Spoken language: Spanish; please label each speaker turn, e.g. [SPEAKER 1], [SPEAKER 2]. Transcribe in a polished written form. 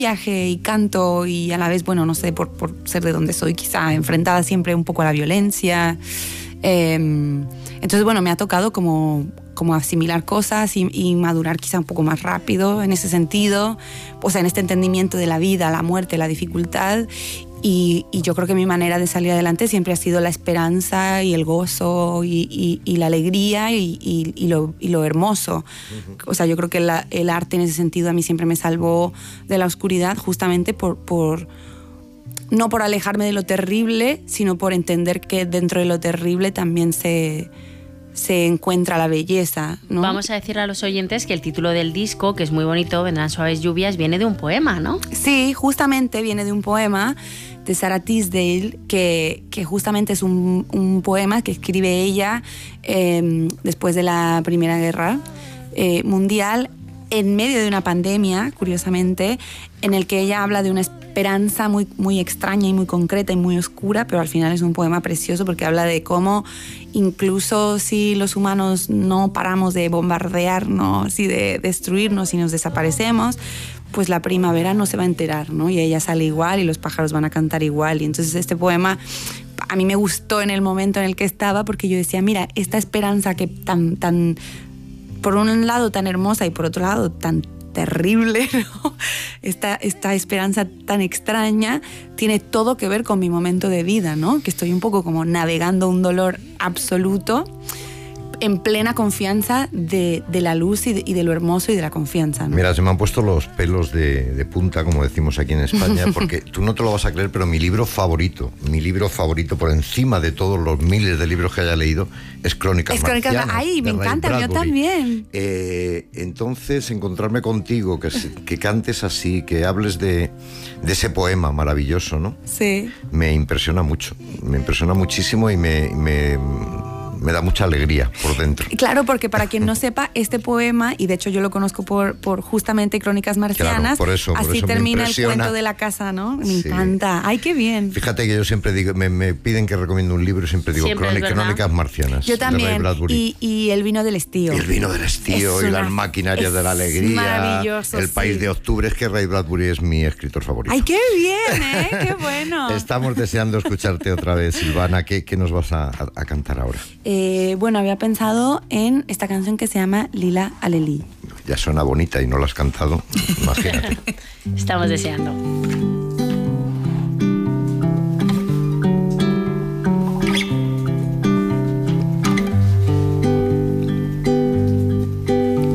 [SPEAKER 1] viaje y canto y a la vez, bueno, no sé, por ser de donde soy, quizá enfrentada siempre un poco a la violencia. Entonces, bueno, me ha tocado como asimilar cosas y madurar quizá un poco más rápido en ese sentido, o sea, en este entendimiento de la vida, la muerte, la dificultad. Y yo creo que mi manera de salir adelante siempre ha sido la esperanza y el gozo y la alegría y lo hermoso. O sea, yo creo que el arte en ese sentido a mí siempre me salvó de la oscuridad, justamente no por alejarme de lo terrible, sino por entender que dentro de lo terrible también se encuentra la belleza, ¿no?
[SPEAKER 2] Vamos a decir a los oyentes que el título del disco, que es muy bonito, Vendrán suaves lluvias, viene de un poema, ¿no?
[SPEAKER 1] Sí, justamente viene de un poema de Sarah Tisdale, que justamente es un poema que escribe ella después de la Primera Guerra Mundial, en medio de una pandemia, curiosamente, en el que ella habla de una esperanza muy, muy extraña y muy concreta y muy oscura, pero al final es un poema precioso porque habla de cómo incluso si los humanos no paramos de bombardearnos y de destruirnos y nos desaparecemos, pues la primavera no se va a enterar, ¿no? Y ella sale igual y los pájaros van a cantar igual. Y entonces este poema a mí me gustó en el momento en el que estaba, porque yo decía, mira, esta esperanza que tan por un lado tan hermosa y por otro lado tan terrible, ¿no? Esta esperanza tan extraña tiene todo que ver con mi momento de vida, ¿no? Que estoy un poco como navegando un dolor absoluto en plena confianza de la luz y de lo hermoso y de la confianza, ¿no?
[SPEAKER 3] Mira, se me han puesto los pelos de punta, como decimos aquí en España, porque tú no te lo vas a creer, pero mi libro favorito por encima de todos los miles de libros que haya leído, es Crónicas Marcianas.
[SPEAKER 1] Ay, me encanta, yo también.
[SPEAKER 3] Entonces, encontrarme contigo, que cantes así, que hables de ese poema maravilloso, ¿no?
[SPEAKER 1] Sí.
[SPEAKER 3] Me impresiona mucho, me impresiona muchísimo y me da mucha alegría por dentro.
[SPEAKER 1] Claro, porque para quien no sepa, este poema, y de hecho yo lo conozco por justamente Crónicas Marcianas,
[SPEAKER 3] claro, por
[SPEAKER 1] así
[SPEAKER 3] eso
[SPEAKER 1] termina el cuento de la casa, ¿no? Me encanta. ¡Ay, qué bien!
[SPEAKER 3] Fíjate que yo siempre digo, me piden que recomiendo un libro y siempre digo Crónicas Marcianas.
[SPEAKER 1] Yo también. Y El vino del estío.
[SPEAKER 3] El vino del estío y las maquinarias de la alegría.
[SPEAKER 1] Maravilloso.
[SPEAKER 3] El país de octubre. Es que Ray Bradbury es mi escritor favorito.
[SPEAKER 1] ¡Ay, qué bien, qué bueno!
[SPEAKER 3] Estamos deseando escucharte otra vez, Silvana. ¿Qué nos vas a cantar ahora?
[SPEAKER 1] Bueno, había pensado en esta canción que se llama Lila Alelí.
[SPEAKER 3] Ya suena bonita y no la has cantado, imagínate.
[SPEAKER 2] Estamos deseando.